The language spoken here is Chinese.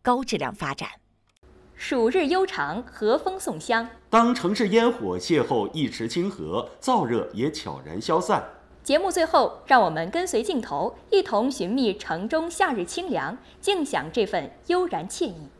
高质量发展。 暑日悠长，和风送香。 当城市烟火邂逅一池清河，燥热也悄然消散。 节目最后，让我们跟随镜头，一同寻觅城中夏日清凉，静享这份悠然惬意。